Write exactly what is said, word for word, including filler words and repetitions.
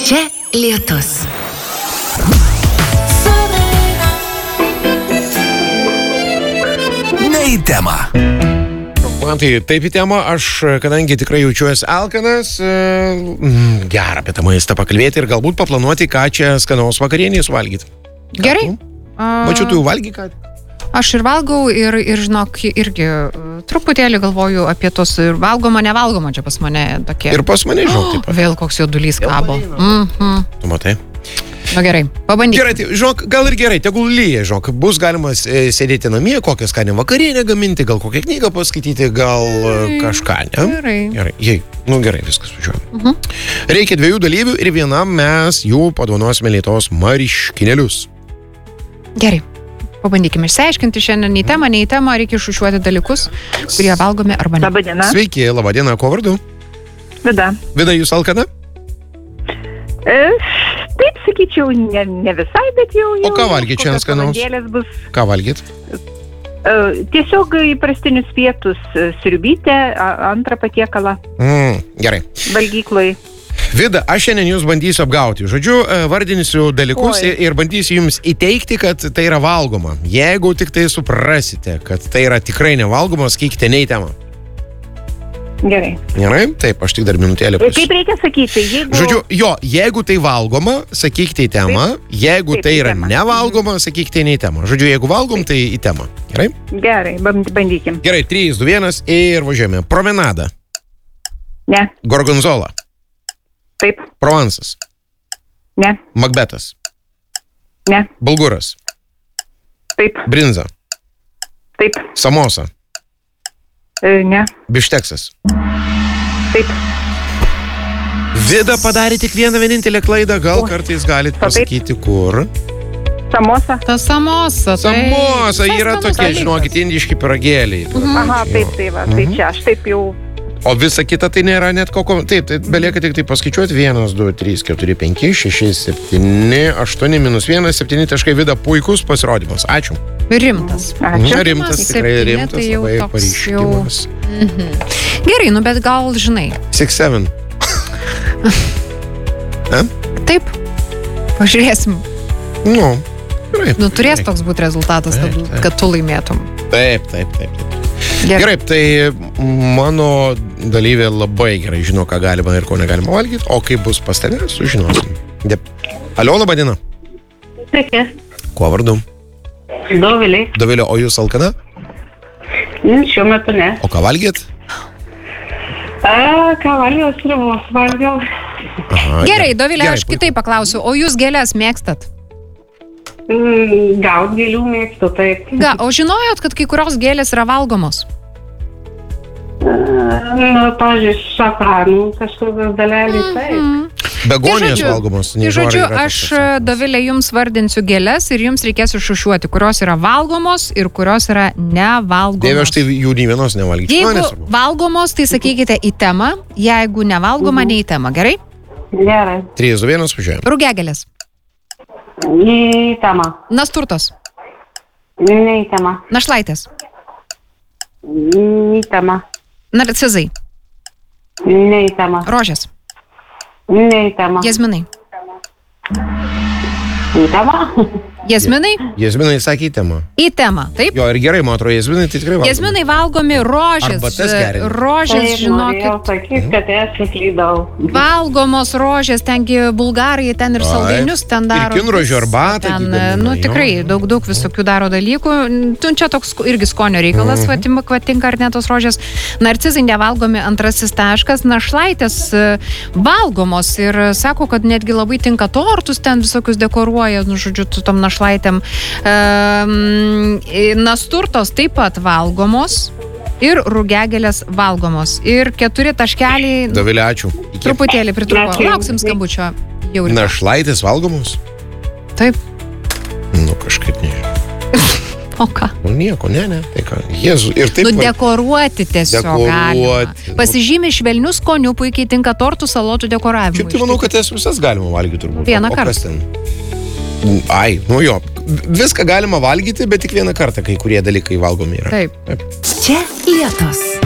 Čia lietus. Ne į temą. Man tai taip į temą, aš, kadangi tikrai jaučiuosi alkanas, mm, gerą apie tą maistą pakalbėti ir galbūt paplanuoti, ką čia skanaus vakarienės valgyti. Gerai. Mačiau, tu jau valgy ką? Aš ir valgau ir, ir žinok, irgi uh, truputėlį galvoju apie tos ir valgoma, nevalgoma čia pas mane tokie. Ir pas mane, žinok, taip pat. Vėl koks jaudulys kabo. Mhm. Tu matai? Na gerai, pabandyk. Gerai, tai, žinok, gal ir gerai, tegul lyja, žinok, bus galima e, sėdėti namie, kokią skanę vakarienę gaminti, gal kokią knygą paskaityti, gal e, kažką, ne? Gerai. Gerai, jei, nu gerai, viskas važiuojam. Mhm. Reikia dviejų dalyvių ir vienam mes jų padovanosime Lietuvos marškinėlius. Gerai. Pabandykime išsiaiškinti šiandien į temą, ne į temą, reikia išrūšiuoti dalykus, kurie valgomi arba ne. Labadiena. Sveiki, labadiena, ko vardu? Vida. Vida, jūs alkana? E, taip, sakyčiau, ne, ne visai, bet jau... jau O ką valgyt šiandien skanaus? Bus, Ką valgyt? e, tiesiog įprastinius pietus, e, sriubytę, a- antrą patiekalą Mm, gerai. valgykloj. Vida, aš šiandien jūs bandysiu apgauti. Žodžiu, e, vardinsiu dalykus Oi. ir, ir bandysiu jums įteikti, kad tai yra valgoma. Jeigu tik tai suprasite, kad tai yra tikrai nevalgoma, sakykite ne į temą. Gerai. Gerai? Taip, aš tik dar minutėlę E, pas... Kaip reikia sakyti, jeigu... Žodžiu, jo, jeigu tai valgoma, sakykite į temą. Jeigu Taip, tai į yra temą. nevalgoma, sakykite ne į temą. Žodžiu, jeigu valgom, tai į temą. Gerai? Gerai, band- bandykim. Gerai, trys, du, vienas ir važiuojame. Promenada. Ne, Gorgonzola. taip, Provansas. ne, Makbetas. ne, Bulguras. taip, Brinza. taip, Samosa. e, ne, Bišteksas. taip. Vida padarė tik vieną vienintelę klaidą, gal kartais galit taip. pasakyti, kur. Samosa. Ta samosa. tai Samosa visai yra skanus tokie, dalykas. žinokit, indiški pyragėliai. Aha, taip, tai va, tai čia aš taip jau... O visa kita tai nėra net kokio... Taip, tai belieka tik tai paskaičiuoti. vienas, du, trys, keturi, penki, šeši, septyni, aštuoni, minus vienas, septyni taškai. Vida, puikus pasirodymas. Ačiū. Rimtas. Ačiū. Na, rimtas, tikrai Septyni, rimtas, tai jau labai toks pareiškimas. Mhm. Gerai, nu bet gal žinai. Six, seven. Ne? Taip. Pažiūrėsim. Nu, gerai. Nu, turės Gerai. toks būti rezultatas, Taip, kad, taip. kad tu laimėtum. Taip, taip, taip, taip. Gerai. Gerai, tai mano dalyvė labai gerai žino, ką galima ir ko negalima valgyti, o kaip bus pas tave, sužinosim. Dep. Alio, laba diena. Sveiki, Kuo vardu? Dovilė. Dovilė, o jūs alkana? Mm, Šiuo metu ne. O ką valgėt? A, ką valgiau, sriubos valgiau. Aha, Gerai, Dovilė, Gerai, aš puiku. kitaip paklausiu, o jūs gėlės mėgstat? Mm, Gaut gėlių mėgstu, taip. Ga, o žinojot, kad kai kurios gėlės yra valgomos? Na, pavyzdžiui, šafranų kažkokios dalelės, taip. Mhm. Begonijos žodžiu- valgomos. Tai nežinau, ar žodžiu, yra aš, toks atsakymas. Dovilė, jums vardinsiu gėlės ir jums reikės išrūšiuoti, kurios yra valgomos ir kurios yra nevalgomos. Dieve, aš tai jų nei vienos nevalgyčiau. Jeigu Man nesvarbu. valgomos, tai sakykite į temą, jeigu nevalgoma, ne į temą, gerai? Gerai. trys, du, vienas, važiuojam. Rugėgėlės, Į temą. nasturtos, Ne į temą. našlaitės, Į temą. narcizai, Ne į temą. rožės, Ne į temą. jazminai. Į temą. Jazminai Jazminai sakė į temą. į temą, taip? Jo, ir gerai, man atrodo, jazminai tai tikrai valgomi. Jazminai valgomi, rožės, Arbatas gerinti. rožės, Taip, norėjau žinokit, sakyti, kad esu klydau. valgomos rožės, tengi bulgarai, ten ir Taip. saldainius ten daro. Ir kinrožių arbatą Ten, gi gamina, nu, jo. tikrai, daug, daug visokių daro dalykų. Tu čia toks irgi skonio reikalas, Mhm. mm. patinka ar ne tos rožės. Narcizai nevalgomi, antrasis taškas. Našlaitės e, valgomos ir sako, kad netgi labai tinka tortus ten visokius dekoruoja, nu, žodžiu, tu tom našlaitėm. Um, nasturtos taip pat valgomos ir rugėgėlės valgomos. Ir keturi taškeliai, Dovilė, ačiū. Iki. truputėlį pritruko. Ačiū. Lauksim skambučio jau. rytoj. Našlaitės valgomos? Taip. Nu, kažkaip nežinau. O ką? Nu, nieko, ne, ne. Tai ką, Jėzu. Ir taip... Nu, dekoruoti tiesiog galima. Dekoruoti. Pasižymi švelnių skonių, puikiai tinka tortų, salotų dekoravimui. Šiaip tai manau, kad jas visas galima valgyti turbūt. Vieną O- o kartą. kas ten? Ai, nu jo. Viską galima valgyti, bet tik vieną kartą kai kurie dalykai valgomi yra. Taip. Čia lietus.